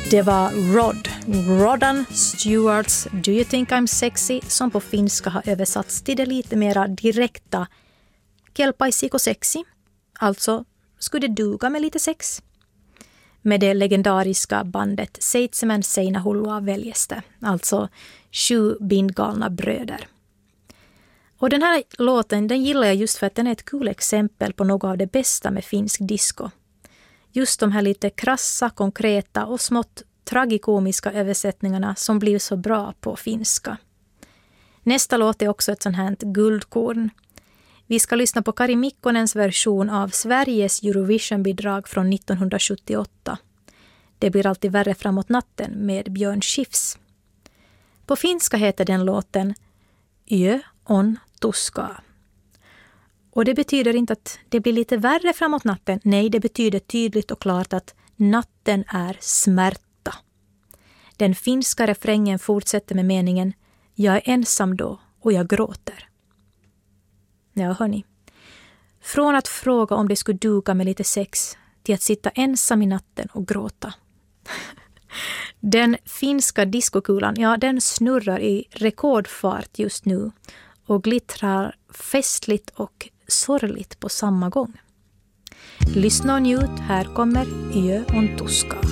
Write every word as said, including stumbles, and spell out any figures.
Det var Rod, Roddan Stewarts Do You Think I'm Sexy, som på finska har översatts till det lite mera direkta Kelpaisiko sexy, alltså skulle det duga med lite sex. Med det legendariska bandet Seitsemän Seinähullua Veljestä, alltså sju bindgalna bröder. Och den här låten den gillar jag just för att den är ett kul exempel på något av det bästa med finsk disco. Just de här lite krassa, konkreta och smått tragikomiska översättningarna som blir så bra på finska. Nästa låt är också ett sånt här guldkorn. Vi ska lyssna på Kari Mikkonens version av Sveriges Eurovision-bidrag från nittonhundrasjuttioåtta. Det blir alltid värre framåt natten med Björn Skifs. På finska heter den låten Yö on tuska. Och det betyder inte att det blir lite värre framåt natten. Nej, det betyder tydligt och klart att natten är smärta. Den finska refrängen fortsätter med meningen Jag är ensam då och jag gråter. Ja, hörni. Från att fråga om det skulle duga med lite sex till att sitta ensam i natten och gråta. Den finska diskokulan, ja, den snurrar i rekordfart just nu och glittrar festligt och sorgligt på samma gång. Lyssna och njut, här kommer Yö on tuska.